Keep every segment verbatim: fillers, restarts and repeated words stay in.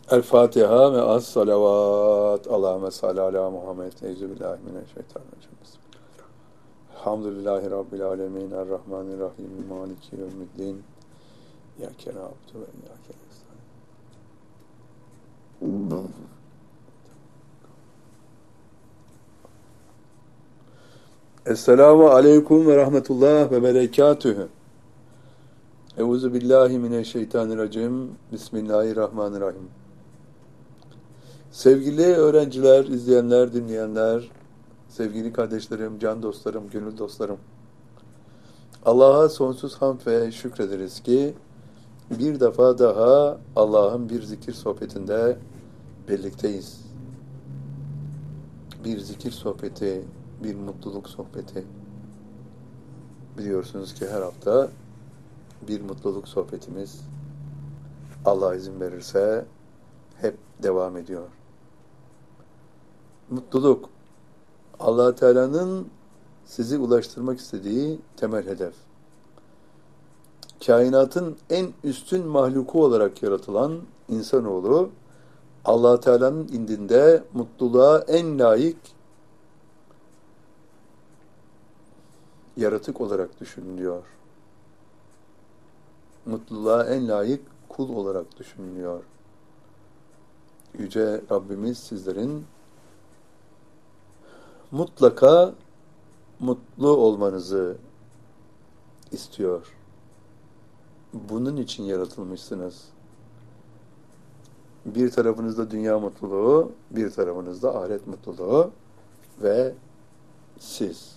El Fatiha ve as salavat. Allahümme salli ala Muhammed. Euzubillahimineşşeytanirracim. Elhamdülillahi Rabbil alemin. Errahmanirrahim. Maliki yevmiddin. İyyâke na'budu ve iyyâke nestaîn. Esselamu aleyküm ve rahmetullah ve berekatühü. Euzubillahimineşşeytanirracim. Bismillahirrahmanirrahim. Sevgili öğrenciler, izleyenler, dinleyenler, sevgili kardeşlerim, can dostlarım, gönül dostlarım. Allah'a sonsuz hamd ve şükrederiz ki bir defa daha Allah'ın bir zikir sohbetinde birlikteyiz. Bir zikir sohbeti, bir mutluluk sohbeti. Biliyorsunuz ki her hafta bir mutluluk sohbetimiz Allah izin verirse hep devam ediyor. Mutluluk, Allah Teala'nın sizi ulaştırmak istediği temel hedef. Kainatın en üstün mahluku olarak yaratılan insanoğlu, Allah Teala'nın indinde mutluluğa en layık yaratık olarak düşünülüyor. Mutluluğa en layık kul olarak düşünülüyor. Yüce Rabbimiz sizlerin mutlaka mutlu olmanızı istiyor. Bunun için yaratılmışsınız. Bir tarafınızda dünya mutluluğu, bir tarafınızda ahiret mutluluğu ve siz.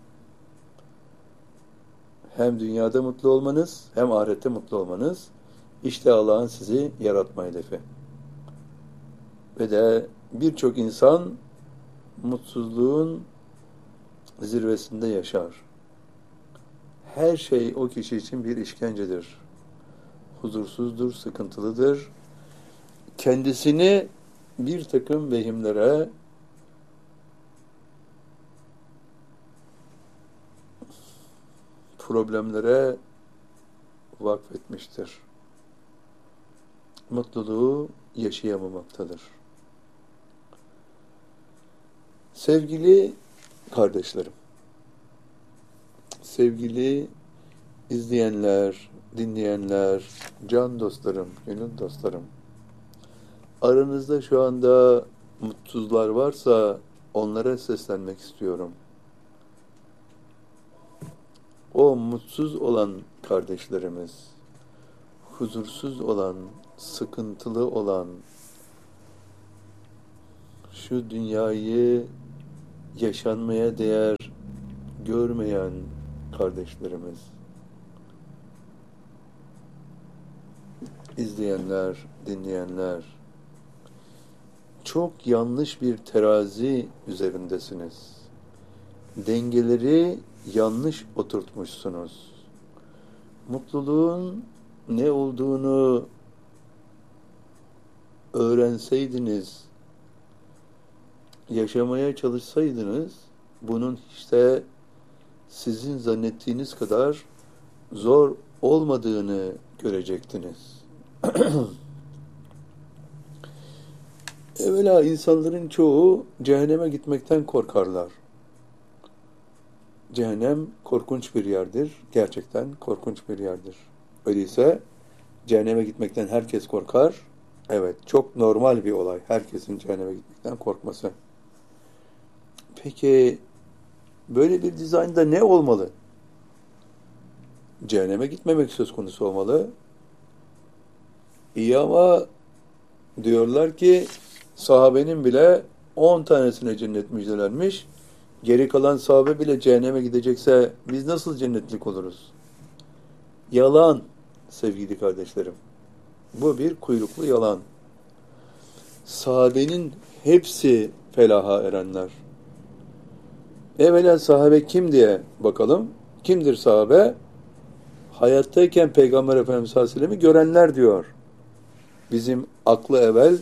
Hem dünyada mutlu olmanız, hem ahirette mutlu olmanız, işte Allah'ın sizi yaratma hedefi. Ve de birçok insan mutsuzluğun zirvesinde yaşar. Her şey o kişi için bir işkencedir. Huzursuzdur, sıkıntılıdır. Kendisini bir takım vehimlere, problemlere vakfetmiştir. Mutluluğu yaşayamamaktadır. Sevgili kardeşlerim, sevgili izleyenler, dinleyenler, can dostlarım, gönül dostlarım, aranızda şu anda mutsuzlar varsa onlara seslenmek istiyorum. O mutsuz olan kardeşlerimiz, huzursuz olan, sıkıntılı olan, şu dünyayı yaşanmaya değer görmeyen kardeşlerimiz, izleyenler, dinleyenler, çok yanlış bir terazi üzerindesiniz. Dengeleri yanlış oturtmuşsunuz. Mutluluğun ne olduğunu öğrenseydiniz, yaşamaya çalışsaydınız, bunun işte sizin zannettiğiniz kadar zor olmadığını görecektiniz. Evvela insanların çoğu cehenneme gitmekten korkarlar. Cehennem korkunç bir yerdir. Gerçekten korkunç bir yerdir. Öyleyse cehenneme gitmekten herkes korkar. Evet, çok normal bir olay. Herkesin cehenneme gitmekten korkması. Peki, böyle bir dizaynda ne olmalı? Cehenneme gitmemek söz konusu olmalı. İyi ama diyorlar ki sahabenin bile on tanesine cennet müjdelenmiş. Geri kalan sahabe bile cehenneme gidecekse biz nasıl cennetlik oluruz? Yalan sevgili kardeşlerim. Bu bir kuyruklu yalan. Sahabenin hepsi felaha erenler. Evvela sahabe kim diye bakalım. Kimdir sahabe? Hayattayken Peygamber Efendimiz sallallahu aleyhi ve sellem'i görenler diyor. Bizim aklı evvel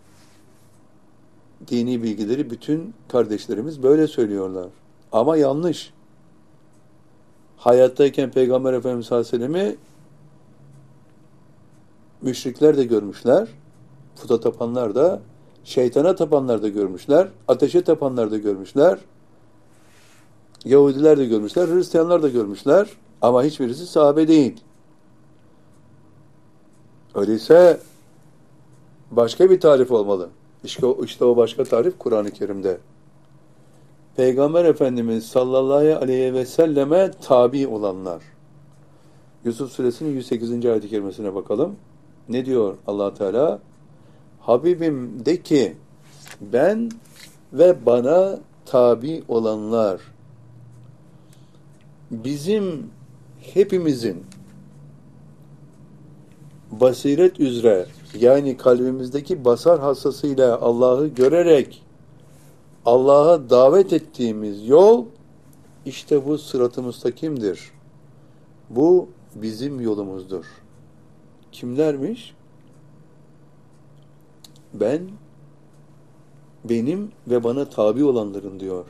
dini bilgileri bütün kardeşlerimiz böyle söylüyorlar. Ama yanlış. Hayattayken Peygamber Efendimiz sallallahu aleyhi ve sellem'i müşrikler de görmüşler, puta tapanlar da, şeytana tapanlar da görmüşler, ateşe tapanlar da görmüşler, Yahudiler de görmüşler, Hristiyanlar da görmüşler ama hiçbirisi sahabe değil. Öyleyse başka bir tarif olmalı. İşte o, işte o başka tarif Kur'an-ı Kerim'de. Peygamber Efendimiz sallallahu aleyhi ve selleme tabi olanlar. Yusuf Suresinin yüz sekizinci ayet-i kerimesine bakalım. Ne diyor Allah Teala? Habibim de ki ben ve bana tabi olanlar bizim hepimizin basiret üzere yani kalbimizdeki basar hassasıyla Allah'ı görerek Allah'a davet ettiğimiz yol işte bu sırat-ı müstakimdir. Bu bizim yolumuzdur. Kimlermiş? Ben, benim ve bana tabi olanların diyor.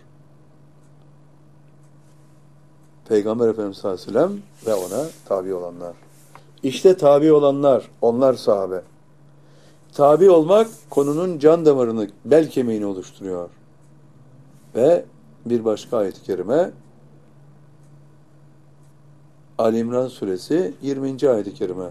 Peygamber Efendimiz sallallahu aleyhi ve sellem ve ona tabi olanlar. İşte tabi olanlar, onlar sahabe. Tabi olmak konunun can damarını, bel kemiğini oluşturuyor. Ve bir başka ayet-i kerime Ali İmran Suresi yirminci ayet-i kerime.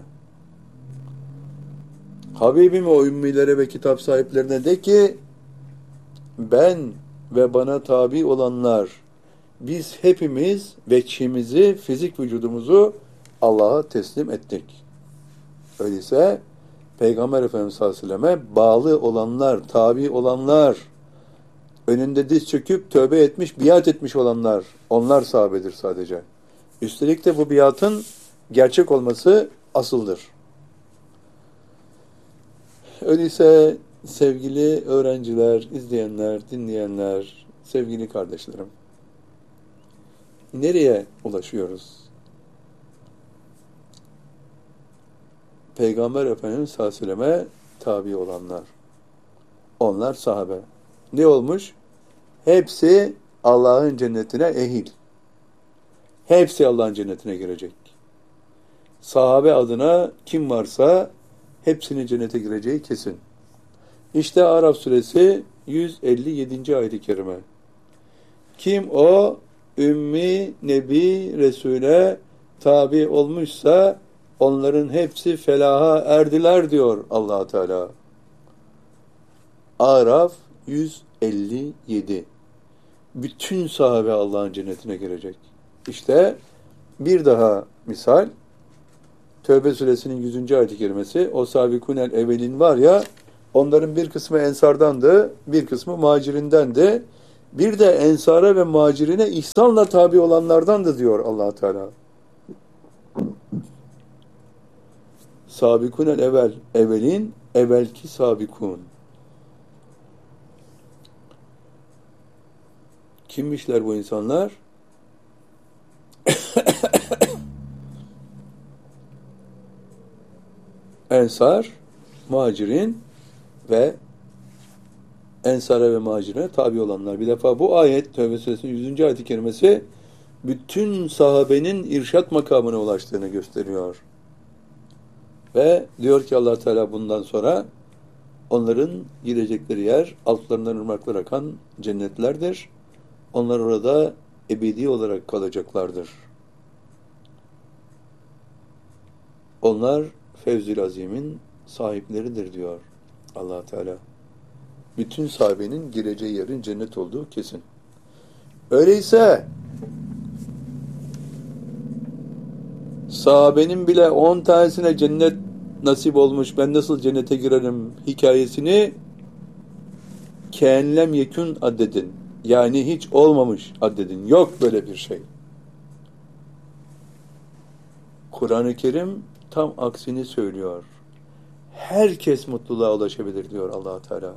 Habibim o ümmilere ve kitap sahiplerine de ki ben ve bana tabi olanlar biz hepimiz veçhimizi, fizik vücudumuzu Allah'a teslim ettik. Öyleyse Peygamber Efendimiz sallallahu aleyhi ve selleme bağlı olanlar, tabi olanlar, önünde diz çöküp tövbe etmiş, biat etmiş olanlar, onlar sahabedir sadece. Üstelik de bu biatın gerçek olması asıldır. Öyleyse sevgili öğrenciler, izleyenler, dinleyenler, sevgili kardeşlerim, nereye ulaşıyoruz? Peygamber Efendimiz sallallahu aleyhi ve selleme tabi olanlar. Onlar sahabe. Ne olmuş? Hepsi Allah'ın cennetine ehil. Hepsi Allah'ın cennetine girecek. Sahabe adına kim varsa hepsinin cennete gireceği kesin. İşte Araf suresi yüz elli yedinci ayet-i kerime. Kim o ümmi, nebi, Resul'e tabi olmuşsa onların hepsi felaha erdiler diyor Allah Teala. Araf yüz elli yedi. Bütün sahabe Allah'ın cennetine girecek. İşte bir daha misal Tevbe suresinin yüzüncü ayet-i kerimesi o sabikunel evvelin var ya onların bir kısmı ensardandı, bir kısmı muhacirindendi. Bir de ensara ve muhacirine ihsanla tabi olanlardandı diyor Allah Teala. Sabikunel evvel, evvelin, evvelki sabikun. Kimmişler bu insanlar? Ensar, muhacirin ve ensara ve muhacirine tabi olanlar. Bir defa bu ayet, Tevbe suresinin yüzüncü ayet-i kerimesi bütün sahabenin irşat makamına ulaştığını gösteriyor. Ve diyor ki Allah Teala bundan sonra onların girecekleri yer altlarından ırmaklar akan cennetlerdir. Onlar orada ebedi olarak kalacaklardır. Onlar Fevzül Azim'in sahipleridir diyor Allah Teala. Bütün sahabenin gireceği yerin cennet olduğu kesin. Öyleyse sahabenin bile on tanesine cennet nasip olmuş, ben nasıl cennete girerim hikayesini keenlem yekün addedin. Yani hiç olmamış addedin. Yok böyle bir şey. Kur'an-ı Kerim tam aksini söylüyor. Herkes mutluluğa ulaşabilir diyor Allah Teala.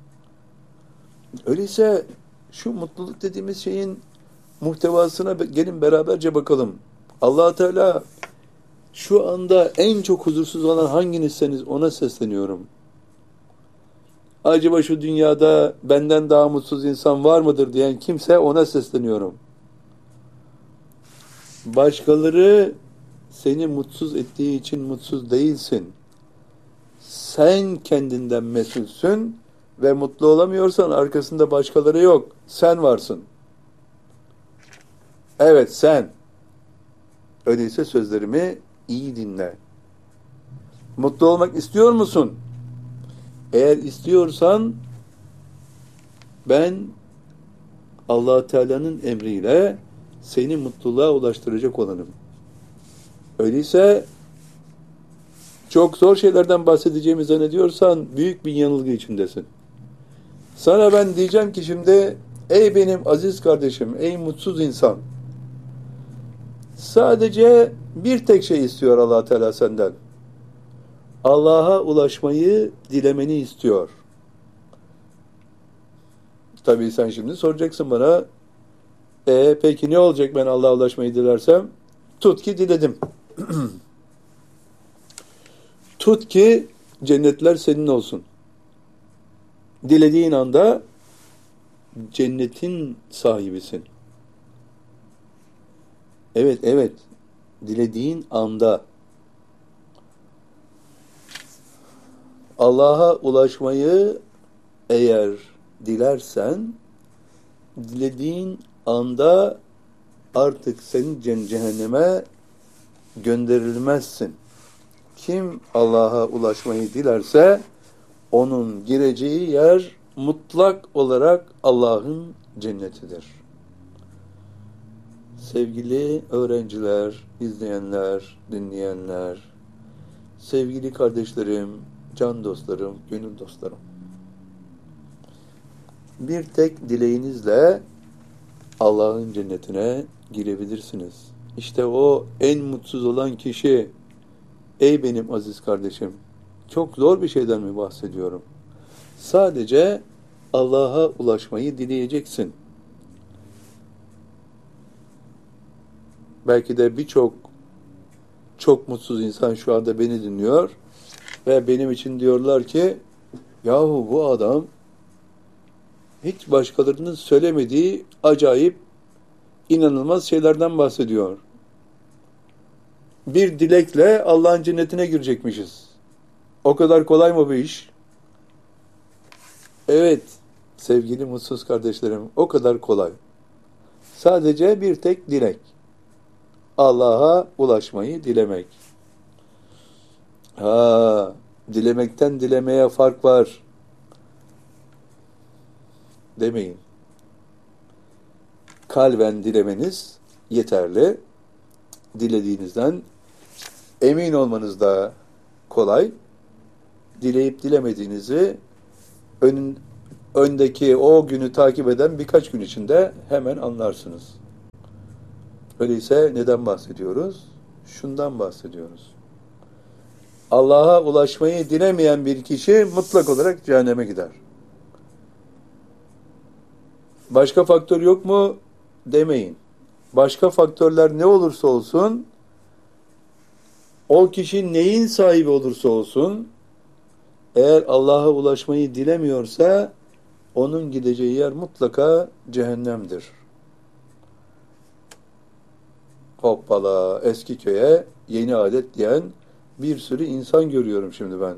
Öyleyse şu mutluluk dediğimiz şeyin muhtevasına gelin beraberce bakalım. Allah Teala şu anda en çok huzursuz olan hanginizseniz ona sesleniyorum. Acaba şu dünyada benden daha mutsuz insan var mıdır diyen kimse ona sesleniyorum. Başkaları seni mutsuz ettiği için mutsuz değilsin. Sen kendinden mesulsün ve mutlu olamıyorsan arkasında başkaları yok. Sen varsın. Evet, sen. Öyleyse sözlerimi iyi dinle. Mutlu olmak istiyor musun? Eğer istiyorsan ben Allah Teala'nın emriyle seni mutluluğa ulaştıracak olanım. Öyleyse çok zor şeylerden bahsedeceğimi zannediyorsan büyük bir yanılgı içindesin. Sana ben diyeceğim ki şimdi, ey benim aziz kardeşim, ey mutsuz insan, sadece bir tek şey istiyor Allah Teala senden. Allah'a ulaşmayı dilemeni istiyor. Tabii sen şimdi soracaksın bana, e peki ne olacak ben Allah'a ulaşmayı dilersem? Tut ki diledim. Tut ki cennetler senin olsun. Dilediğin anda cennetin sahibisin. Evet, evet. Dilediğin anda Allah'a ulaşmayı eğer dilersen, dilediğin anda artık sen cehenneme gönderilmezsin. Kim Allah'a ulaşmayı dilerse onun gireceği yer mutlak olarak Allah'ın cennetidir. Sevgili öğrenciler, izleyenler, dinleyenler, sevgili kardeşlerim, can dostlarım, gönül dostlarım. Bir tek dileğinizle Allah'ın cennetine girebilirsiniz. İşte o en mutsuz olan kişi, ey benim aziz kardeşim, çok zor bir şeyden mi bahsediyorum? Sadece Allah'a ulaşmayı dileyeceksin. Belki de birçok çok mutsuz insan şu anda beni dinliyor ve benim için diyorlar ki, yahu bu adam hiç başkalarının söylemediği acayip, inanılmaz şeylerden bahsediyor. Bir dilekle Allah'ın cennetine girecekmişiz. O kadar kolay mı bu iş? Evet, sevgili mutsuz kardeşlerim, o kadar kolay. Sadece bir tek dilek. Allah'a ulaşmayı dilemek. Ha, dilemekten dilemeye fark var demeyin. Kalben dilemeniz yeterli. Dilediğinizden emin olmanız da kolay. Dileyip dilemediğinizi ön, öndeki o günü takip eden birkaç gün içinde hemen anlarsınız. Öyleyse neden bahsediyoruz? Şundan bahsediyoruz. Allah'a ulaşmayı dilemeyen bir kişi mutlak olarak cehenneme gider. Başka faktör yok mu? Demeyin. Başka faktörler ne olursa olsun, o kişi neyin sahibi olursa olsun, eğer Allah'a ulaşmayı dilemiyorsa, onun gideceği yer mutlaka cehennemdir. Hoppala, eski köye yeni adet diyen bir sürü insan görüyorum şimdi ben.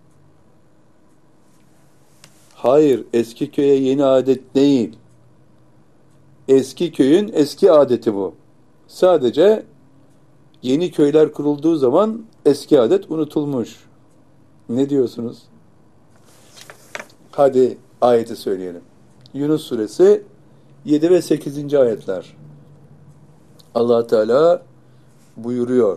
Hayır, eski köye yeni adet değil. Eski köyün eski adeti bu. Sadece yeni köyler kurulduğu zaman eski adet unutulmuş. Ne diyorsunuz? Hadi ayeti söyleyelim. Yunus suresi yedi ve sekizinci ayetler. Allah Teala buyuruyor.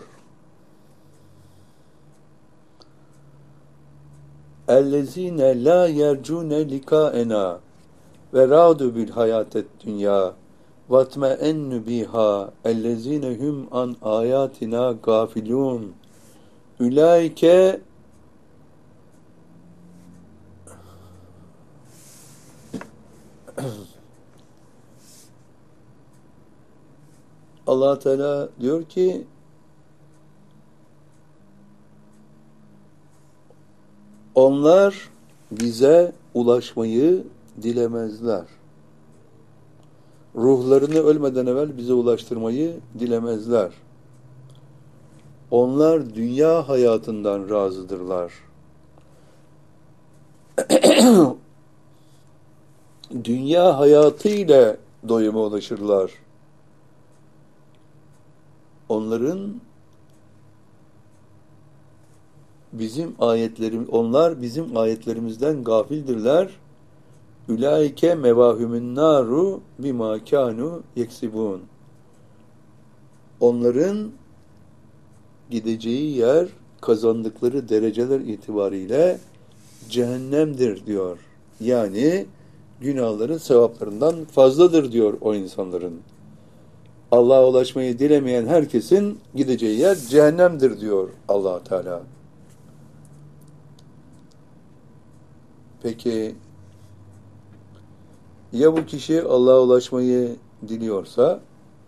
اَلَّذ۪ينَ لَا يَرْجُونَ لِكَاءَنَا وَرَادُوا بِالْحَيَاةِ الدُّنْيَا وَاتْمَأَنُّ بِهَا اَلَّذ۪ينَ هُمْ عَنْ آيَاتِنَا غَافِلُونَ Ülaike Allah Teala diyor ki, onlar bize ulaşmayı dilemezler. Ruhlarını ölmeden evvel bize ulaştırmayı dilemezler. Onlar dünya hayatından razıdırlar. dünya hayatı ile doyuma ulaşırlar. Onların bizim ayetlerim, onlar bizim ayetlerimizden gafildirler. Ülaike mevahümün naru bima kanu yeksibun. Onların gideceği yer, kazandıkları dereceler itibariyle cehennemdir diyor. Yani günahları sevaplarından fazladır diyor o insanların. Allah'a ulaşmayı dilemeyen herkesin gideceği yer cehennemdir diyor Allah Teala. Peki ya bu kişi Allah'a ulaşmayı diliyorsa,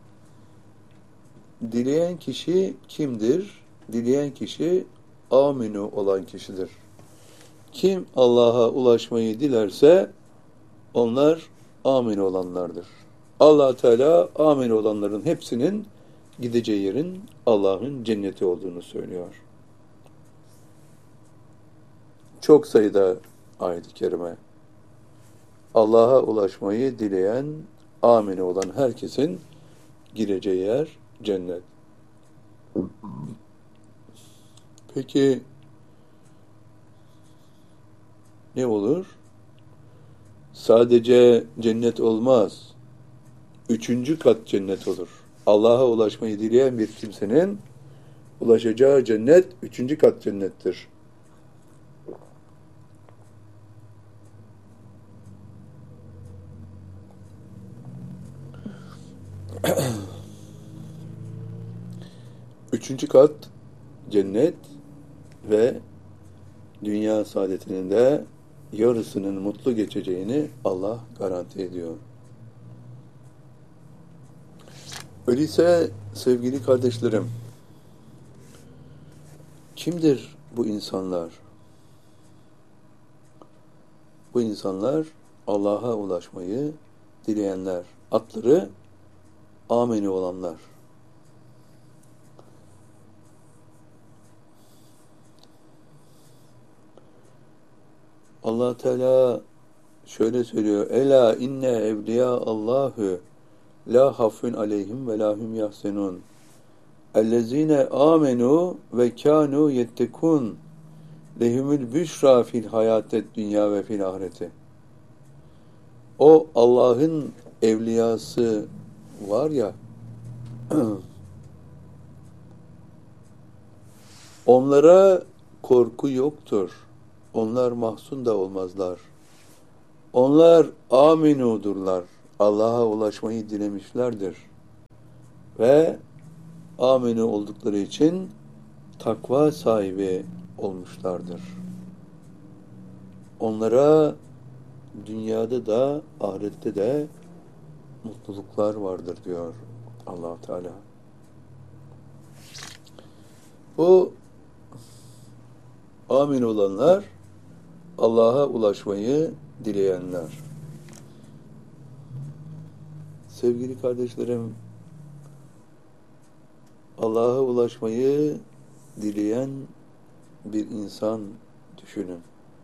dileyen kişi kimdir? Dileyen kişi aminu olan kişidir. Kim Allah'a ulaşmayı dilerse onlar amin olanlardır. Allah Teala amin olanların hepsinin gideceği yerin Allah'ın cenneti olduğunu söylüyor. Çok sayıda ayet-i kerime. Allah'a ulaşmayı dileyen, amin olan herkesin gireceği yer cennet. Peki ne olur? Sadece cennet olmaz. Üçüncü kat cennet olur. Allah'a ulaşmayı dileyen bir kimsenin ulaşacağı cennet üçüncü kat cennettir. Üçüncü kat cennet ve dünya saadetinin de yarısının mutlu geçeceğini Allah garanti ediyor. Öyleyse sevgili kardeşlerim, kimdir bu insanlar? Bu insanlar Allah'a ulaşmayı dileyenler, atları ameni olanlar. Allah Teala şöyle söylüyor: Ela inne evliya Allahu la hafun aleyhim ve lahum yahsenun. Ellezine amenu ve kanu yettekun. Lehumul büşra fil hayatet dünya ve fil ahireti. O Allah'ın evliyası var ya, onlara korku yoktur. Onlar mahzun da olmazlar. Onlar aminudurlar. Allah'a ulaşmayı dilemişlerdir. Ve aminu oldukları için takva sahibi olmuşlardır. Onlara dünyada da ahirette de mutluluklar vardır diyor Allah Teala. Bu amin olanlar Allah'a ulaşmayı dileyenler. Sevgili kardeşlerim, Allah'a ulaşmayı dileyen bir insan düşünün.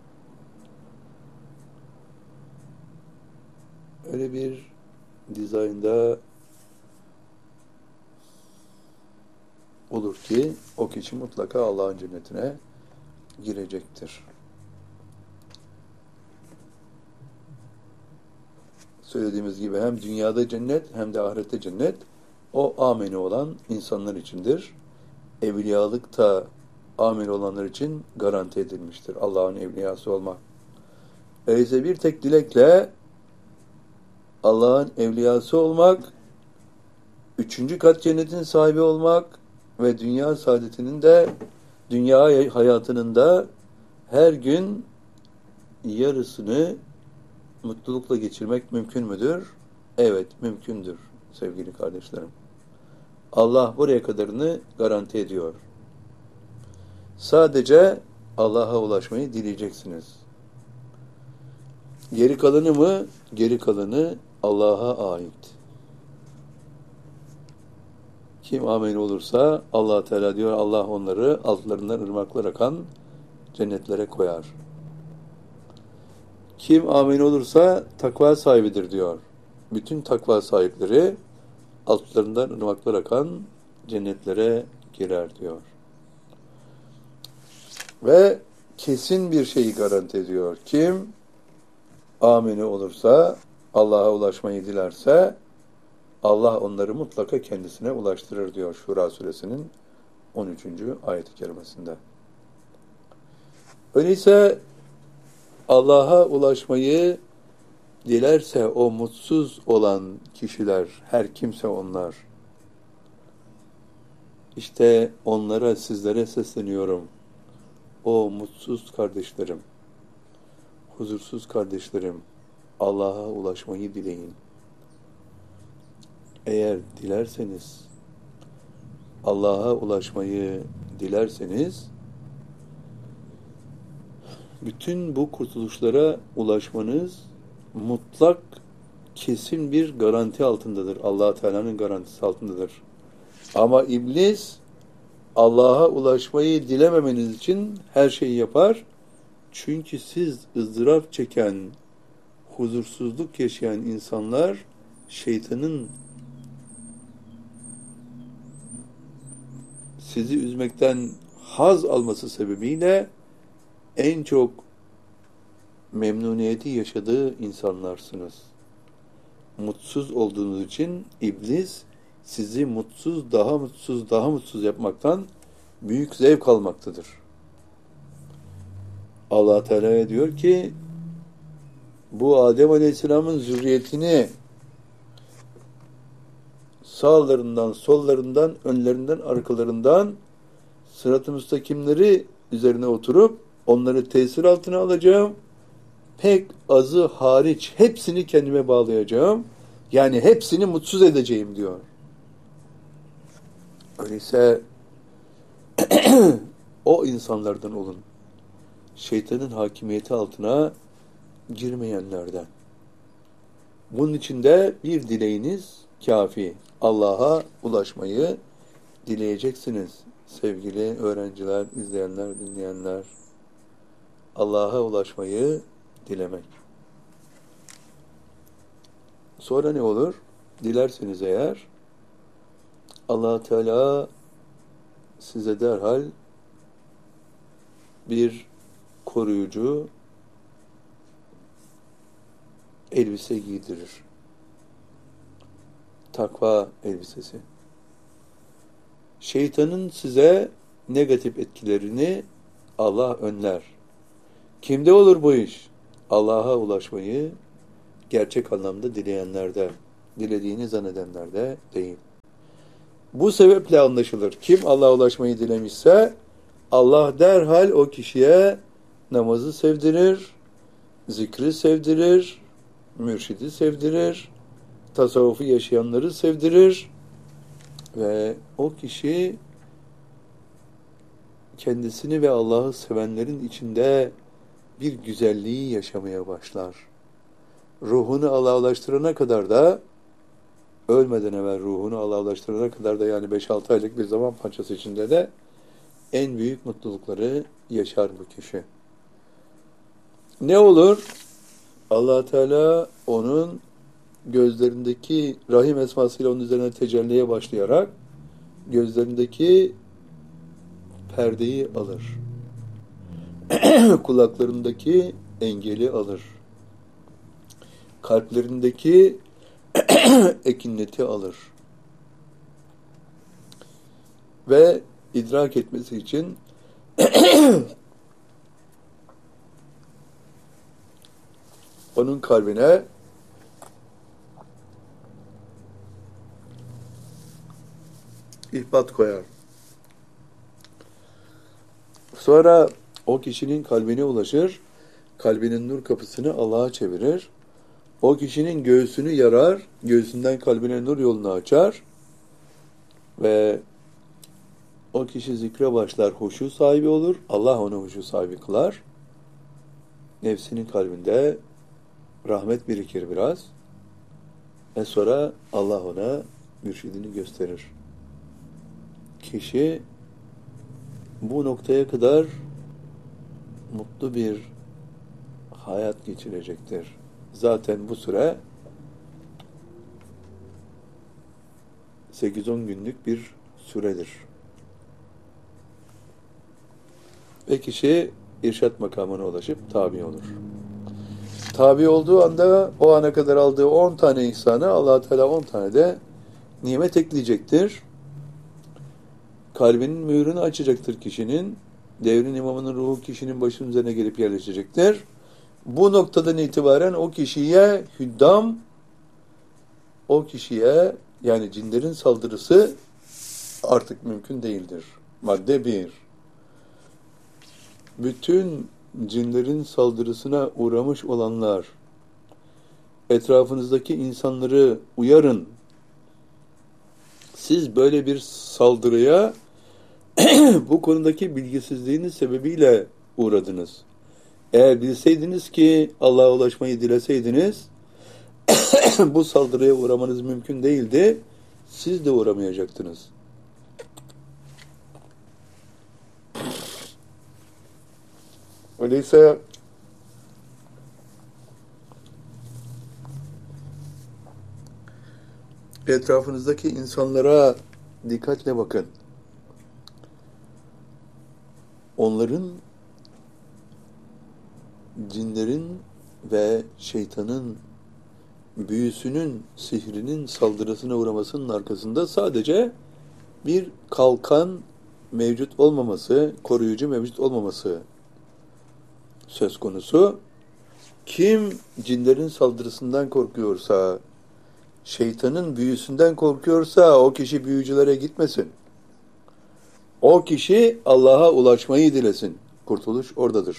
Öyle bir dizaynda olur ki o kişi mutlaka Allah'ın cennetine girecektir. Söylediğimiz gibi hem dünyada cennet hem de ahirette cennet o ameni olan insanlar içindir. Evliyalık da ameni olanlar için garanti edilmiştir. Allah'ın evliyası olmak. Öyleyse bir tek dilekle Allah'ın evliyası olmak, üçüncü kat cennetin sahibi olmak ve dünya saadetinin de, dünya hayatının da her gün yarısını mutlulukla geçirmek mümkün müdür? Evet, mümkündür sevgili kardeşlerim. Allah buraya kadarını garanti ediyor. Sadece Allah'a ulaşmayı dileyeceksiniz. Geri kalanı mı? Geri kalanı Allah'a ait. Kim amel olursa Allah Teala diyor, Allah onları altlarından ırmaklar akan cennetlere koyar. Kim amin olursa takva sahibidir diyor. Bütün takva sahipleri altlarından ırmaklar akan cennetlere girer diyor. Ve kesin bir şeyi garanti ediyor. Kim amini olursa, Allah'a ulaşmayı dilerse, Allah onları mutlaka kendisine ulaştırır diyor Şura suresinin on üçüncü ayet-i kerimesinde. Öyleyse Allah'a ulaşmayı dilerse o mutsuz olan kişiler, her kimse onlar, işte onlara, sizlere sesleniyorum. O mutsuz kardeşlerim, huzursuz kardeşlerim, Allah'a ulaşmayı dileyin. Eğer dilerseniz, Allah'a ulaşmayı dilerseniz, bütün bu kurtuluşlara ulaşmanız mutlak, kesin bir garanti altındadır. Allah Teala'nın garantisi altındadır. Ama iblis Allah'a ulaşmayı dilememeniz için her şeyi yapar. Çünkü siz ızdırap çeken, huzursuzluk yaşayan insanlar şeytanın sizi üzmekten haz alması sebebiyle en çok memnuniyeti yaşadığı insanlarsınız. Mutsuz olduğunuz için iblis sizi mutsuz, daha mutsuz, daha mutsuz yapmaktan büyük zevk almaktadır. Allah Teala diyor ki bu Adem Aleyhisselam'ın zürriyetini sağlarından, sollarından, önlerinden, arkalarından sırat-ı müstakimleri üzerine oturup onları tesir altına alacağım. Pek azı hariç hepsini kendime bağlayacağım. Yani hepsini mutsuz edeceğim diyor. Öyleyse o insanlardan olun. Şeytanın hakimiyeti altına girmeyenlerden. Bunun için de bir dileğiniz kafi. Allah'a ulaşmayı dileyeceksiniz. Sevgili öğrenciler, izleyenler, dinleyenler. Allah'a ulaşmayı dilemek. Sonra ne olur? Dilerseniz eğer Allah Teala size derhal bir koruyucu elbise giydirir. Takva elbisesi. Şeytanın size negatif etkilerini Allah önler. Kimde olur bu iş? Allah'a ulaşmayı gerçek anlamda dileyenlerde, dilediğini zannedenlerde değil. Bu sebeple anlaşılır. Kim Allah'a ulaşmayı dilemişse Allah derhal o kişiye namazı sevdirir, zikri sevdirir, mürşidi sevdirir, tasavvufu yaşayanları sevdirir ve o kişi kendisini ve Allah'ı sevenlerin içinde bir güzelliği yaşamaya başlar. Ruhunu Allah'a ulaştırana kadar da ölmeden evvel ruhunu Allah'a ulaştırana kadar da yani beş altı aylık bir zaman parçası içinde de en büyük mutlulukları yaşar bu kişi. Ne olur? Allah Teala onun gözlerindeki Rahim esmasıyla onun üzerine tecelliye başlayarak gözlerindeki perdeyi alır. Kulaklarındaki engeli alır. Kalplerindeki ekinleti alır. Ve idrak etmesi için onun kalbine ihbat koyar. Sonra o kişinin kalbine ulaşır, kalbinin nur kapısını Allah'a çevirir. O kişinin göğsünü yarar, göğsünden kalbine nur yolunu açar ve o kişi zikre başlar, huşu sahibi olur. Allah onu huşu sahibi kılar. Nefsinin kalbinde rahmet birikir biraz. Ve sonra Allah ona mürşidini gösterir. Kişi bu noktaya kadar mutlu bir hayat geçirecektir. Zaten bu süre sekiz on günlük bir süredir. Ve kişi irşat makamına ulaşıp tabi olur. Tabi olduğu anda o ana kadar aldığı on tane ihsanı Allah-u Teala on tane de nimet ekleyecektir. Kalbinin mühürünü açacaktır kişinin. Devrin imamının ruhu kişinin başının üzerine gelip yerleşecektir. Bu noktadan itibaren o kişiye hüddam, o kişiye yani cinlerin saldırısı artık mümkün değildir. Madde bir. Bütün cinlerin saldırısına uğramış olanlar, etrafınızdaki insanları uyarın. Siz böyle bir saldırıya bu konudaki bilgisizliğiniz sebebiyle uğradınız. Eğer bilseydiniz ki Allah'a ulaşmayı dileseydiniz, bu saldırıya uğramanız mümkün değildi. Siz de uğramayacaktınız. Öyleyse etrafınızdaki insanlara dikkatle bakın. Onların, cinlerin ve şeytanın büyüsünün, sihrinin saldırısına uğramasının arkasında sadece bir kalkan mevcut olmaması, koruyucu mevcut olmaması söz konusu. Kim cinlerin saldırısından korkuyorsa, şeytanın büyüsünden korkuyorsa o kişi büyücülere gitmesin. O kişi Allah'a ulaşmayı dilesin. Kurtuluş oradadır.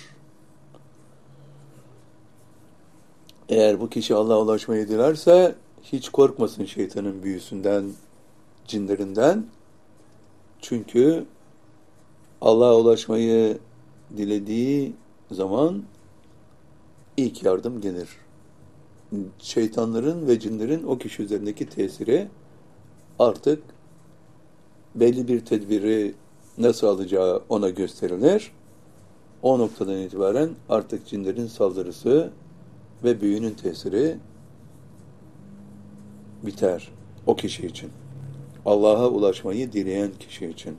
Eğer bu kişi Allah'a ulaşmayı dilerse hiç korkmasın şeytanın büyüsünden, cinlerinden. Çünkü Allah'a ulaşmayı dilediği zaman ilk yardım gelir. Şeytanların ve cinlerin o kişi üzerindeki tesiri artık belli bir tedbiri nasıl alacağı ona gösterilir. O noktadan itibaren artık cinlerin saldırısı ve büyünün tesiri biter o kişi için. Allah'a ulaşmayı dileyen kişi için.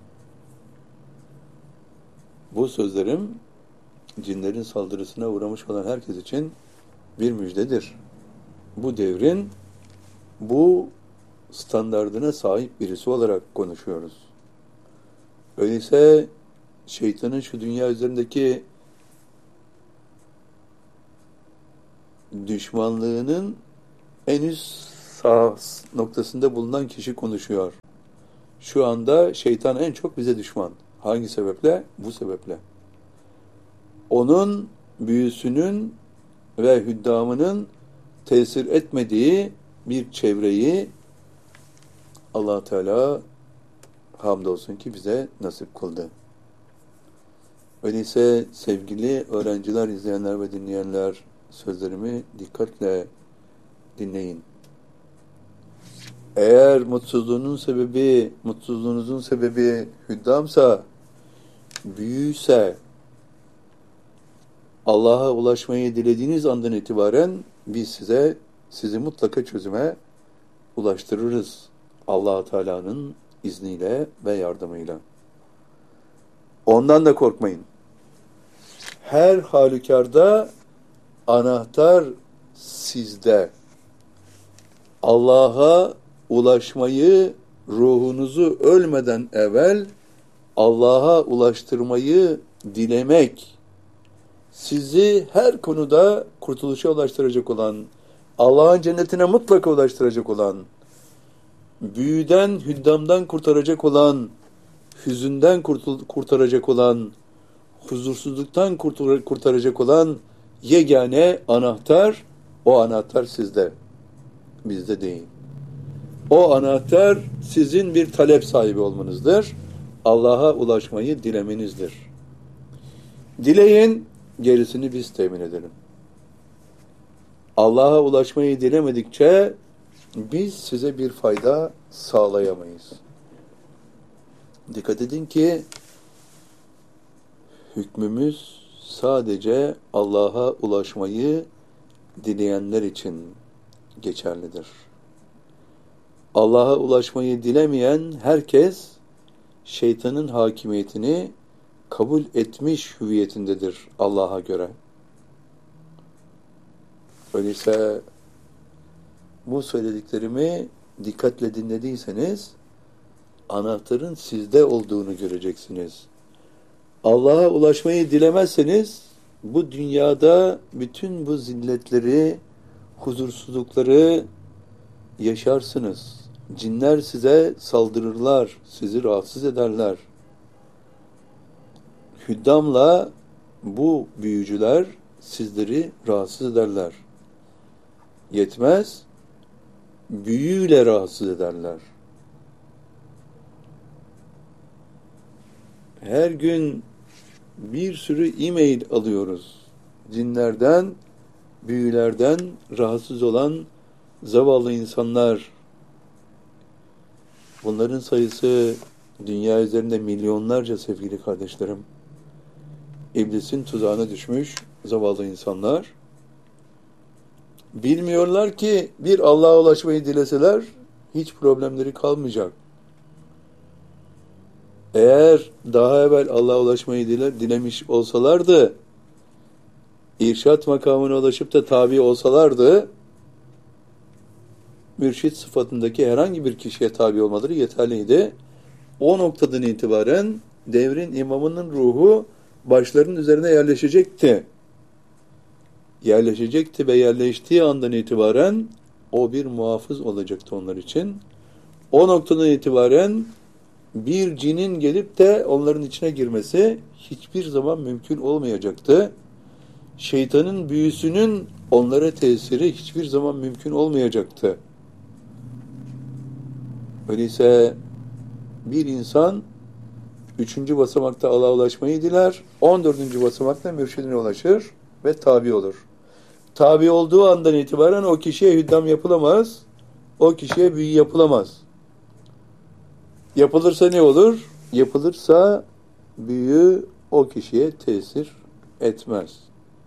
Bu sözlerim cinlerin saldırısına uğramış olan herkes için bir müjdedir. Bu devrin bu standardına sahip birisi olarak konuşuyoruz. Öyleyse şeytanın şu dünya üzerindeki düşmanlığının en üst sağ noktasında bulunan kişi konuşuyor. Şu anda şeytan en çok bize düşman. Hangi sebeple? Bu sebeple. Onun büyüsünün ve hüddamının tesir etmediği bir çevreyi Allah Teala hamdolsun ki bize nasip kıldı. Öyleyse sevgili öğrenciler, izleyenler ve dinleyenler, sözlerimi dikkatle dinleyin. Eğer mutsuzluğunun sebebi, mutsuzluğunuzun sebebi hüddamsa, büyüyse, Allah'a ulaşmayı dilediğiniz andan itibaren biz size, sizi mutlaka çözüme ulaştırırız. Allah-u Teala'nın izniyle ve yardımıyla. Ondan da korkmayın. Her halükarda anahtar sizde. Allah'a ulaşmayı, ruhunuzu ölmeden evvel Allah'a ulaştırmayı dilemek, sizi her konuda kurtuluşa ulaştıracak olan, Allah'ın cennetine mutlaka ulaştıracak olan, büyüden, hüddamdan kurtaracak olan, hüzünden kurtaracak olan, huzursuzluktan kurtaracak olan yegane anahtar, o anahtar sizde, bizde değil. O anahtar sizin bir talep sahibi olmanızdır. Allah'a ulaşmayı dilemenizdir. Dileyin, gerisini biz temin edelim. Allah'a ulaşmayı dilemedikçe biz size bir fayda sağlayamayız. Dikkat edin ki hükmümüz sadece Allah'a ulaşmayı dileyenler için geçerlidir. Allah'a ulaşmayı dilemeyen herkes şeytanın hakimiyetini kabul etmiş hüviyetindedir Allah'a göre. Öyleyse bu söylediklerimi dikkatle dinlediyseniz anahtarın sizde olduğunu göreceksiniz. Allah'a ulaşmayı dilemezseniz bu dünyada bütün bu zilletleri, huzursuzlukları yaşarsınız. Cinler size saldırırlar, sizi rahatsız ederler. Hüddamla bu büyücüler sizleri rahatsız ederler. Yetmez, büyüyle rahatsız ederler. Her gün bir sürü e-mail alıyoruz. Cinlerden, büyülerden rahatsız olan zavallı insanlar. Bunların sayısı dünya üzerinde milyonlarca sevgili kardeşlerim. İblisin tuzağına düşmüş zavallı insanlar. Bilmiyorlar ki bir Allah'a ulaşmayı dileseler hiç problemleri kalmayacak. Eğer daha evvel Allah'a ulaşmayı dile, dilemiş olsalardı, irşat makamına ulaşıp da tabi olsalardı, mürşit sıfatındaki herhangi bir kişiye tabi olmaları yeterliydi. O noktadan itibaren devrin imamının ruhu başlarının üzerine yerleşecekti. Yerleşecekti ve yerleştiği andan itibaren o bir muhafız olacaktı onlar için. O noktadan itibaren bir cinin gelip de onların içine girmesi hiçbir zaman mümkün olmayacaktı. Şeytanın büyüsünün onlara tesiri hiçbir zaman mümkün olmayacaktı. Öyleyse bir insan üçüncü basamakta Allah'a ulaşmayı diler, on dördüncü basamakta mürşidine ulaşır ve tabi olur. Tabi olduğu andan itibaren o kişiye hüddam yapılamaz, o kişiye büyü yapılamaz. Yapılırsa ne olur? Yapılırsa büyü o kişiye tesir etmez.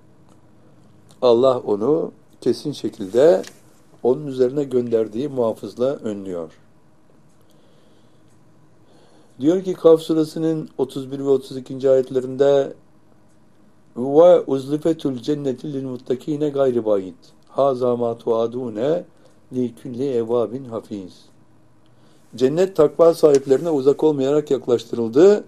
Allah onu kesin şekilde onun üzerine gönderdiği muhafızla önlüyor. Diyor ki Kaf suresinin otuz bir ve otuz ikinci ayetlerinde ve uzlifetul cenneti lil muttakine gayri bayit. Haza ma tuadune li kulli evabin hafiz. Cennet takva sahiplerine uzak olmayarak yaklaştırıldı.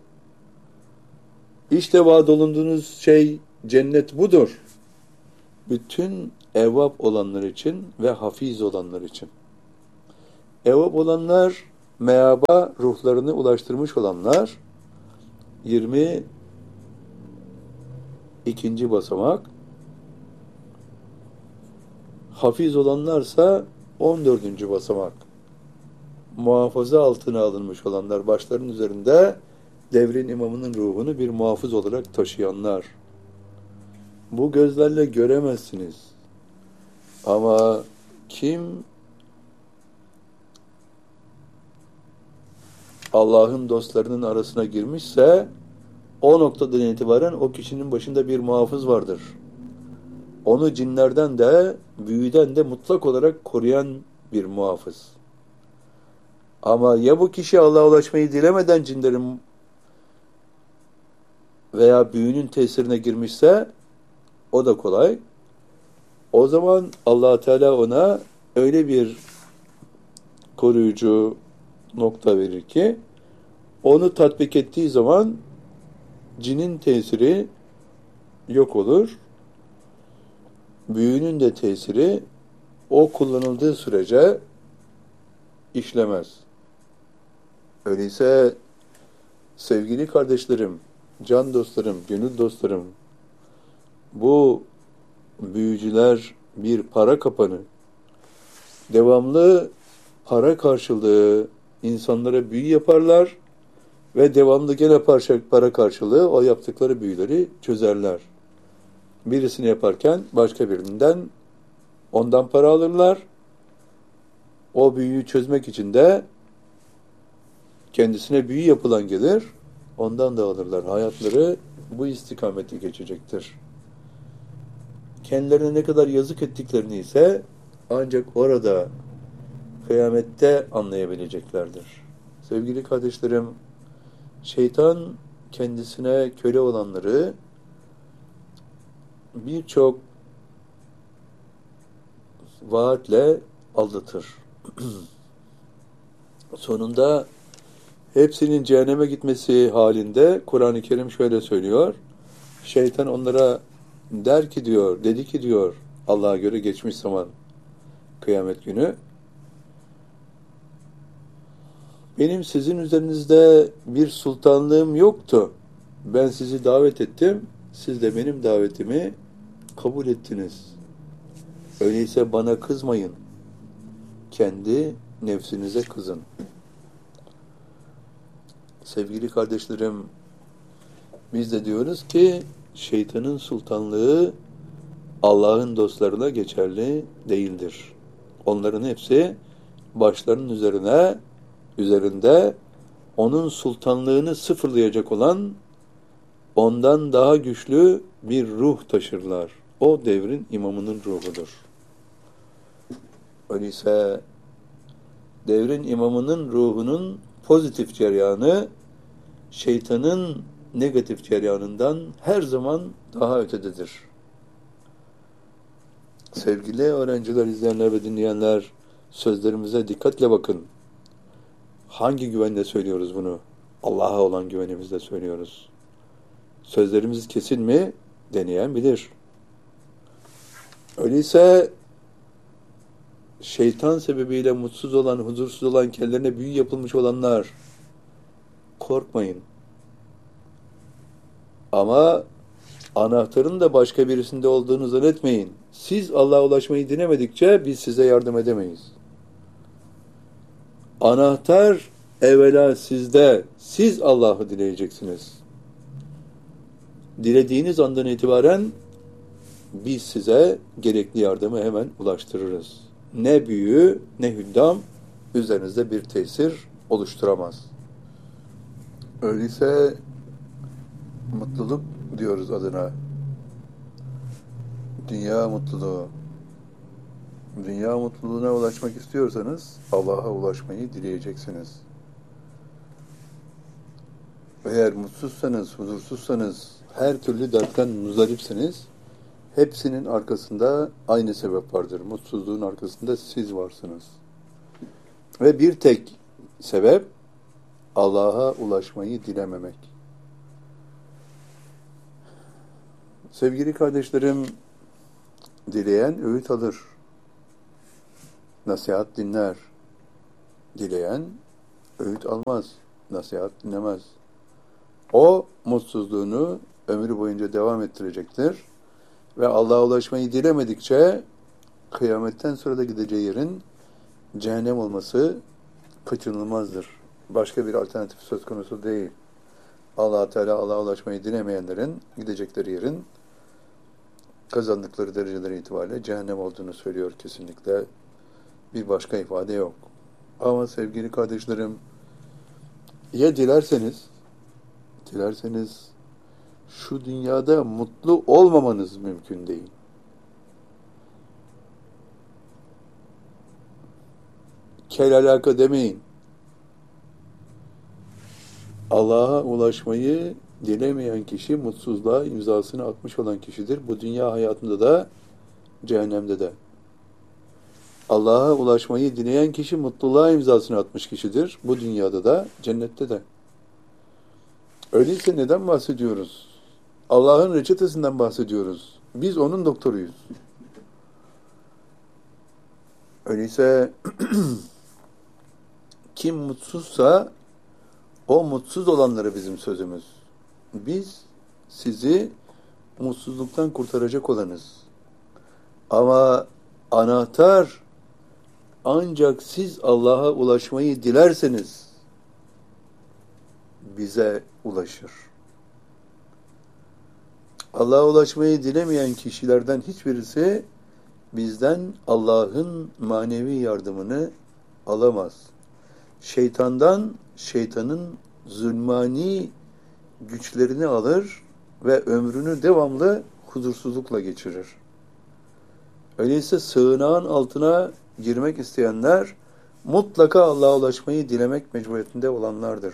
İşte vaad olunduğunuz şey cennet budur. Bütün evvab olanlar için ve hafiz olanlar için. Evvab olanlar, meaba ruhlarını ulaştırmış olanlar, yirmi ikinci basamak. Hafiz olanlarsa on dördüncü basamak. Muhafaza altına alınmış olanlar, başlarının üzerinde devrin imamının ruhunu bir muhafız olarak taşıyanlar. Bu gözlerle göremezsiniz. Ama kim Allah'ın dostlarının arasına girmişse o noktadan itibaren o kişinin başında bir muhafız vardır. Onu cinlerden de büyüden de mutlak olarak koruyan bir muhafız. Ama ya bu kişi Allah'a ulaşmayı dilemeden cinlerin veya büyünün tesirine girmişse o da kolay. O zaman Allah Teala ona öyle bir koruyucu nokta verir ki onu tatbik ettiği zaman cinin tesiri yok olur. Büyünün de tesiri o kullanıldığı sürece işlemez. Öyleyse sevgili kardeşlerim, can dostlarım, gönül dostlarım, bu büyücüler bir para kapanı, devamlı para karşılığı insanlara büyü yaparlar ve devamlı gene para karşılığı o yaptıkları büyüleri çözerler. Birisini yaparken başka birinden ondan para alırlar. O büyüyü çözmek için de kendisine büyü yapılan gelir, ondan da alırlar. Hayatları bu istikamete geçecektir. Kendilerine ne kadar yazık ettiklerini ise ancak orada kıyamette anlayabileceklerdir. Sevgili kardeşlerim, şeytan kendisine köle olanları birçok vaatle aldatır. Sonunda hepsinin cehenneme gitmesi halinde Kur'an-ı Kerim şöyle söylüyor. Şeytan onlara der ki diyor, dedi ki diyor Allah'a göre geçmiş zaman kıyamet günü, benim sizin üzerinizde bir sultanlığım yoktu. Ben sizi davet ettim. Siz de benim davetimi kabul ettiniz. Öyleyse bana kızmayın. Kendi nefsinize kızın. Sevgili kardeşlerim, biz de diyoruz ki şeytanın sultanlığı Allah'ın dostlarına geçerli değildir. Onların hepsi başlarının üzerine üzerinde onun sultanlığını sıfırlayacak olan ondan daha güçlü bir ruh taşırlar. O devrin imamının ruhudur. Öyleyse devrin imamının ruhunun pozitif cereyanı şeytanın negatif cereyanından her zaman daha ötededir. Sevgili öğrenciler, izleyenler ve dinleyenler, sözlerimize dikkatle bakın. Hangi güvenle söylüyoruz bunu? Allah'a olan güvenimizle söylüyoruz. Sözlerimiz kesin mi? Deneyen bilir. Öyleyse şeytan sebebiyle mutsuz olan, huzursuz olan, kendilerine büyü yapılmış olanlar, korkmayın. Ama anahtarın da başka birisinde olduğunu zannetmeyin. Siz Allah'a ulaşmayı dilemedikçe biz size yardım edemeyiz. Anahtar evvela sizde. Siz Allah'ı dileyeceksiniz. Dilediğiniz andan itibaren biz size gerekli yardımı hemen ulaştırırız. Ne büyü ne hüddam üzerinizde bir tesir oluşturamaz. Öyleyse mutluluk diyoruz adına. Dünya mutluluğu. Dünya mutluluğuna ulaşmak istiyorsanız Allah'a ulaşmayı dileyeceksiniz. Eğer mutsuzsanız, huzursuzsanız, her türlü dertten muzdaripseniz hepsinin arkasında aynı sebep vardır. Mutsuzluğun arkasında siz varsınız. Ve bir tek sebep Allah'a ulaşmayı dilememek. Sevgili kardeşlerim, dileyen öğüt alır. Nasihat dinler. Dileyen öğüt almaz. Nasihat dinlemez. O mutsuzluğunu ömrü boyunca devam ettirecektir. Ve Allah'a ulaşmayı dilemedikçe kıyametten sonra da gideceği yerin cehennem olması kaçınılmazdır. Başka bir alternatif söz konusu değil. Allah Teala Allah'a ulaşmayı dilemeyenlerin gidecekleri yerin kazandıkları dereceler itibariyle cehennem olduğunu söylüyor kesinlikle. Bir başka ifade yok. Ama sevgili kardeşlerim, ya dilerseniz dilerseniz şu dünyada mutlu olmamanız mümkün değil. Kel alaka demeyin. Allah'a ulaşmayı dilemeyen kişi mutsuzluğa imzasını atmış olan kişidir. Bu dünya hayatında da cehennemde de. Allah'a ulaşmayı dileyen kişi mutluluğa imzasını atmış kişidir. Bu dünyada da cennette de. Öyleyse neden bahsediyoruz? Allah'ın reçetesinden bahsediyoruz. Biz onun doktoruyuz. Öyleyse kim mutsuzsa o mutsuz olanları bizim sözümüz. Biz sizi mutsuzluktan kurtaracak olanız. Ama anahtar ancak siz Allah'a ulaşmayı dilerseniz bize ulaşır. Allah'a ulaşmayı dilemeyen kişilerden hiçbirisi bizden Allah'ın manevi yardımını alamaz. Şeytandan şeytanın zulmani güçlerini alır ve ömrünü devamlı huzursuzlukla geçirir. Öyleyse sığınağın altına girmek isteyenler mutlaka Allah'a ulaşmayı dilemek mecburiyetinde olanlardır.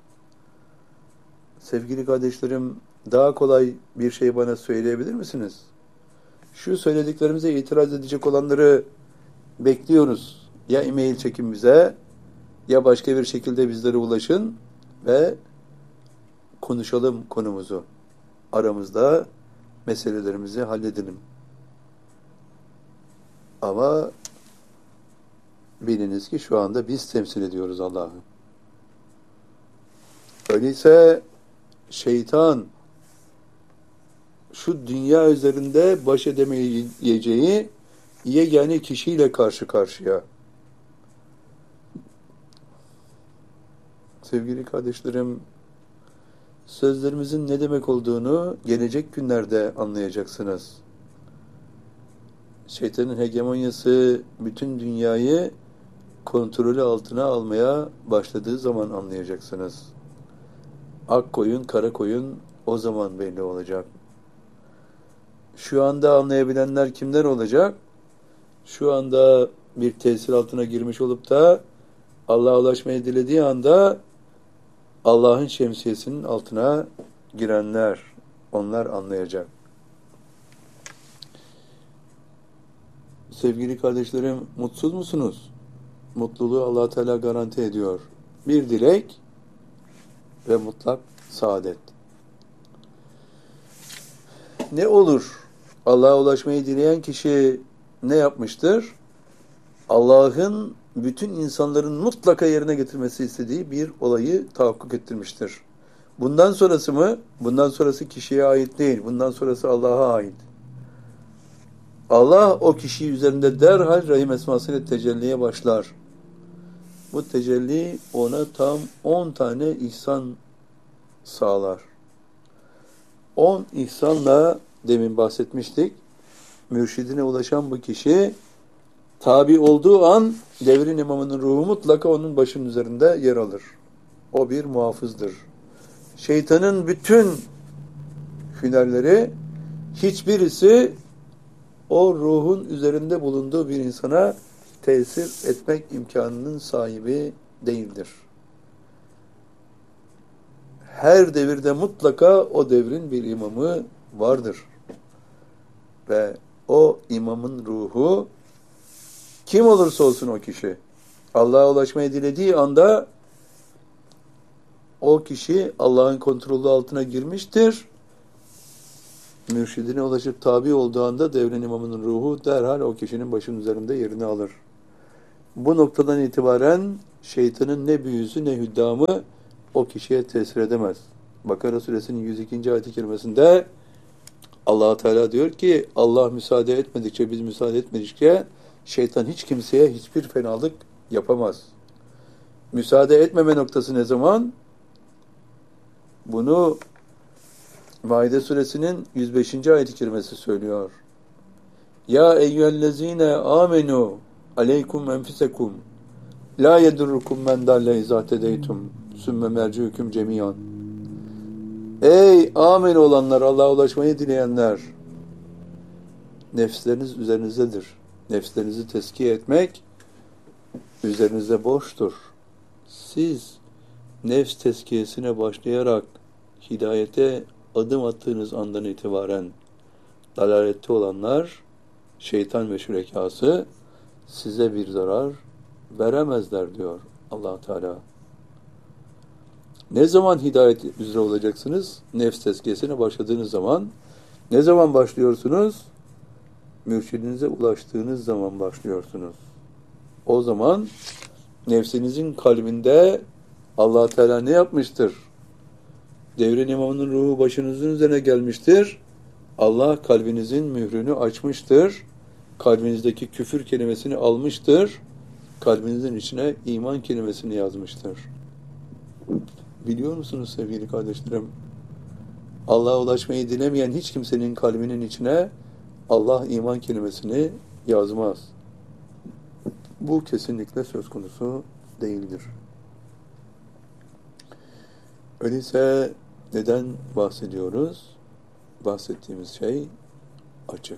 Sevgili kardeşlerim, daha kolay bir şey bana söyleyebilir misiniz? Şu söylediklerimize itiraz edecek olanları bekliyoruz. Ya e-mail çekin bize, ya başka bir şekilde bizlere ulaşın ve konuşalım konumuzu. Aramızda meselelerimizi halledelim. Ama biliniz ki şu anda biz temsil ediyoruz Allah'ı. Öyleyse şeytan şu dünya üzerinde baş edemeyeceği yegane kişiyle karşı karşıya. Sevgili kardeşlerim, sözlerimizin ne demek olduğunu gelecek günlerde anlayacaksınız. Şeytanın hegemonyası bütün dünyayı kontrolü altına almaya başladığı zaman anlayacaksınız. Ak koyun, kara koyun o zaman belli olacak. Şu anda anlayabilenler kimler olacak? Şu anda bir tesir altına girmiş olup da Allah'a ulaşmayı dilediği anda Allah'ın şemsiyesinin altına girenler, onlar anlayacak. Sevgili kardeşlerim, mutsuz musunuz? Mutluluğu Allah Teala garanti ediyor. Bir dilek ve mutlak saadet. Ne olur? Allah'a ulaşmayı dileyen kişi ne yapmıştır? Allah'ın bütün insanların mutlaka yerine getirmesi istediği bir olayı tahakkuk ettirmiştir. Bundan sonrası mı? Bundan sonrası kişiye ait değil. Bundan sonrası Allah'a ait. Allah o kişi üzerinde derhal Rahim esmasıyla tecelliye başlar. Bu tecelli ona tam on tane ihsan sağlar. On ihsanla demin bahsetmiştik. Mürşidine ulaşan bu kişi tabi olduğu an devrin imamının ruhu mutlaka onun başının üzerinde yer alır. O bir muhafızdır. Şeytanın bütün hünerleri hiçbirisi o ruhun üzerinde bulunduğu bir insana tesir etmek imkanının sahibi değildir. Her devirde mutlaka o devrin bir imamı vardır. Ve o imamın ruhu kim olursa olsun o kişi Allah'a ulaşmayı dilediği anda o kişi Allah'ın kontrolü altına girmiştir. Mürşidine ulaşıp tabi olduğu anda devrin imamının ruhu derhal o kişinin başının üzerinde yerini alır. Bu noktadan itibaren şeytanın ne büyüsü ne hüddamı o kişiye tesir edemez. Bakara suresinin yüz ikinci ayet-i kerimesinde Allah Teala diyor ki Allah müsaade etmedikçe, biz müsaade etmedikçe şeytan hiç kimseye hiçbir fenalık yapamaz. Müsaade etmeme noktası ne zaman? Bunu Maide suresinin yüz beşinci ayet-i kerimesi söylüyor. Ya eyyühellezine amenu aleykum enfisekum la yedurrukum men dalle izâ tedeytum sümme merciukum cemiyan. Ey amin olanlar, Allah'a ulaşmayı dileyenler, nefsleriniz üzerinizdedir. Nefslerinizi tezkiye etmek üzerinize borçtur. Siz nefs tezkiyesine başlayarak hidayete adım attığınız andan itibaren dalalette olanlar, şeytan ve şürekası size bir zarar veremezler diyor Allah Teala. Ne zaman hidayet üzere olacaksınız? Nefs tezkiyesine başladığınız zaman. Ne zaman başlıyorsunuz? Mürşidinize ulaştığınız zaman başlıyorsunuz. O zaman nefsinizin kalbinde Allah Teala ne yapmıştır? Devrin imamının ruhu başınızın üzerine gelmiştir. Allah kalbinizin mührünü açmıştır. Kalbinizdeki küfür kelimesini almıştır. Kalbinizin içine iman kelimesini yazmıştır. Biliyor musunuz sevgili kardeşlerim? Allah'a ulaşmayı dilemeyen hiç kimsenin kalbinin içine Allah iman kelimesini yazmaz. Bu kesinlikle söz konusu değildir. Öyleyse neden bahsediyoruz? bahsettiğimiz şey açık.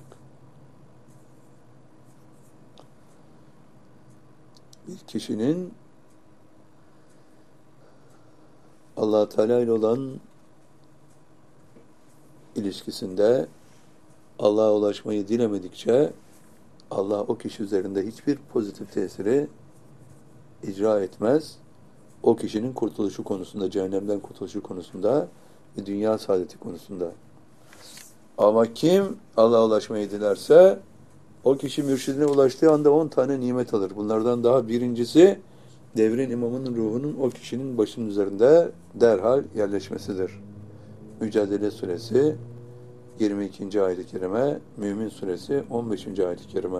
Bir kişinin Allah Teala ile olan ilişkisinde Allah'a ulaşmayı dilemedikçe Allah o kişi üzerinde hiçbir pozitif tesiri icra etmez. O kişinin kurtuluşu konusunda, cehennemden kurtuluşu konusunda ve dünya saadeti konusunda. Ama kim Allah'a ulaşmayı dilerse o kişi mürşidine ulaştığı anda on tane nimet alır. Bunlardan daha birincisi devrin imamının ruhunun o kişinin başının üzerinde derhal yerleşmesidir. Mücadele Suresi yirmi ikinci ayet-i kerime, Mümin Suresi on beşinci ayet-i kerime.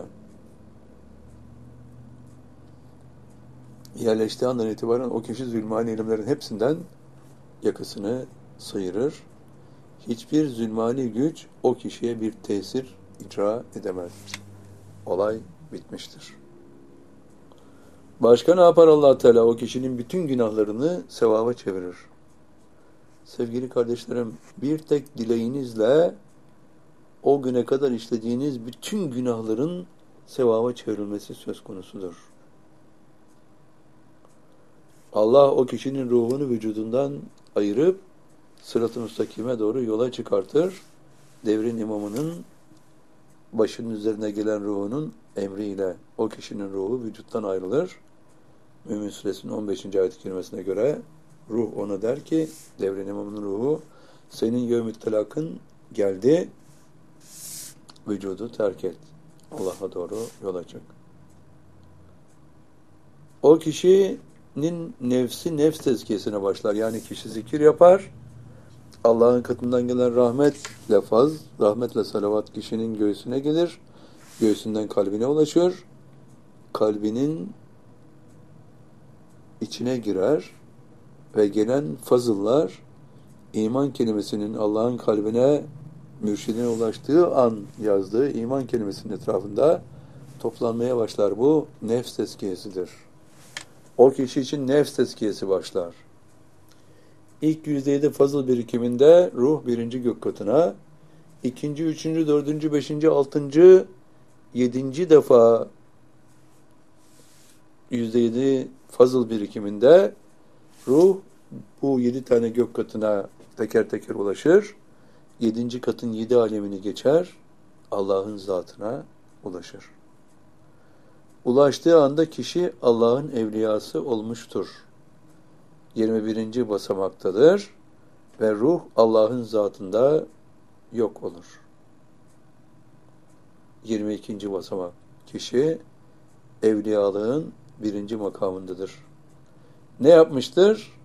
Yerleştiği andan itibaren o kişi zulmani ilimlerin hepsinden yakasını sıyırır. Hiçbir zulmani güç o kişiye bir tesir icra edemez. Olay bitmiştir. Başka ne yapar Allah Teala? O kişinin bütün günahlarını sevaba çevirir. Sevgili kardeşlerim, bir tek dileğinizle o güne kadar işlediğiniz bütün günahların sevaba çevrilmesi söz konusudur. Allah o kişinin ruhunu vücudundan ayırıp sırat-ı müstakime doğru yola çıkartır. Devrin imamının başının üzerine gelen ruhunun emriyle o kişinin ruhu vücuttan ayrılır. Mümin Suresinin on beşinci ayet-i kerimesine göre ruh ona der ki, devrin imamının ruhu, senin yevm-i telakın geldi, vücudu terk et. Allah'a doğru yola çık. O kişinin nefsi nefs tezkiyesine başlar. Yani kişi zikir yapar. Allah'ın katından gelen rahmetle faz, rahmetle salavat kişinin göğsüne gelir. Göğsünden kalbine ulaşır. Kalbinin içine girer ve gelen fazıllar iman kelimesinin Allah'ın kalbine, mürşidine ulaştığı an yazdığı iman kelimesinin etrafında toplanmaya başlar. Bu nefs tezkiyesidir. O kişi için nefs tezkiyesi başlar. İlk yüzde yedi fazıl birikiminde ruh birinci gök katına, ikinci, üçüncü, dördüncü, beşinci, altıncı, yedinci defa yüzde yedi fazıl birikiminde ruh bu yedi tane gök katına teker teker ulaşır. Yedinci katın yedi alemini geçer, Allah'ın zatına ulaşır. Ulaştığı anda kişi Allah'ın evliyası olmuştur. yirmi birinci basamaktadır ve ruh Allah'ın zatında yok olur. yirmi ikinci basamak. Kişi evliyalığın birinci makamındadır. Ne yapmıştır?